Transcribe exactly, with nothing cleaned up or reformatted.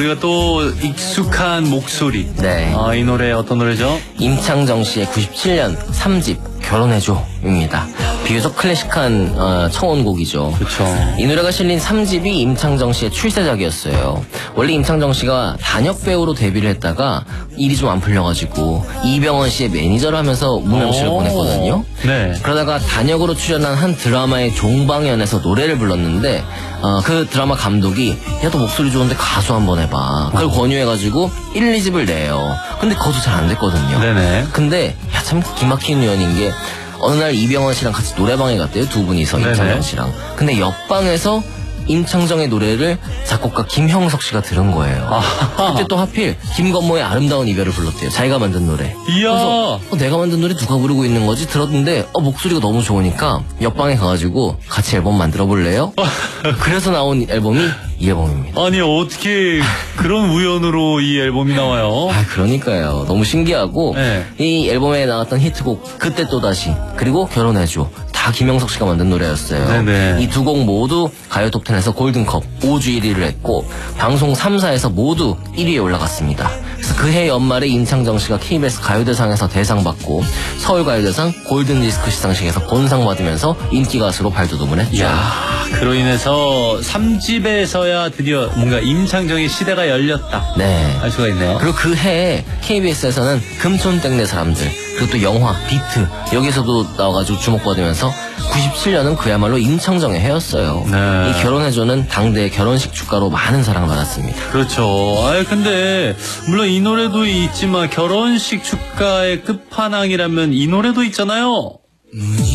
우리가 또 익숙한 목소리. 네. 아, 이 노래 어떤 노래죠? 임창정 씨의 구십칠 년 삼 집 결혼해줘입니다. 비교적 클래식한 어, 청혼곡이죠. 그렇죠. 이 노래가 실린 삼 집이 임창정 씨의 출세작이었어요. 원래 임창정 씨가 단역 배우로 데뷔를 했다가 일이 좀 안 풀려가지고 이병헌 씨의 매니저를 하면서 무명시를 보냈거든요. 네. 그러다가 단역으로 출연한 한 드라마의 종방연에서 노래를 불렀는데 어, 그 드라마 감독이 야, 너 목소리 좋은데 가수 한번 해봐. 그걸 권유해가지고 일, 이 집을 내요. 근데 그것도 잘 안 됐거든요. 네네. 근데 야, 참 기막힌 우연인 게 어느 날 이병헌 씨랑 같이 노래방에 갔대요. 두 분이서. 네네. 임창정 씨랑. 근데 옆방에서 임창정의 노래를 작곡가 김형석 씨가 들은 거예요. 아하. 그때 또 하필 김건모의 아름다운 이별을 불렀대요. 자기가 만든 노래. 이야. 그래서 어, 내가 만든 노래 누가 부르고 있는 거지? 들었는데 어, 목소리가 너무 좋으니까 옆방에 가가지고 같이 앨범 만들어 볼래요? 그래서 나온 앨범이 이 앨범입니다. 아니, 어떻게 그런 우연으로 이 앨범이 나와요? 아, 그러니까요. 너무 신기하고 네. 이 앨범에 나왔던 히트곡 그때 또다시 그리고 결혼해줘 다 김영석 씨가 만든 노래였어요. 네네. 이 두 곡 모두 가요 톱텐에서 골든컵 오 주 일 위를 했고 방송 삼 사에서 모두 일 위에 올라갔습니다. 그래서 그해 연말에 임창정 씨가 케이비에스 가요대상에서 대상 받고 서울가요대상 골든디스크 시상식에서 본상 받으면서 인기 가수로 발돋움을 했죠. 이야, 그로 인해서 삼 집에서야 드디어 뭔가 임창정의 시대가 열렸다. 네. 알 수가 있네요. 그리고 그 해에 케이비에스에서는 금촌땡네 사람들 그리고 또 영화 비트 여기서도 나와가지고 주목받으면서 구십칠 년은 그야말로 임창정의 해였어요. 네. 이 결혼해줘는 당대의 결혼식 주가로 많은 사랑을 받았습니다. 그렇죠. 아, 근데 물론 이 노래도 있지만 결혼식 축가의 끝판왕이라면 이 노래도 있잖아요.